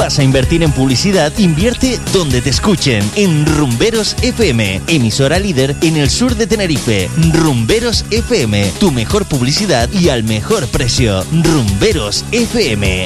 ¿Vas a invertir en publicidad? Invierte donde te escuchen, en Rumberos FM, emisora líder en el sur de Tenerife. Rumberos FM, tu mejor publicidad y al mejor precio. Rumberos FM.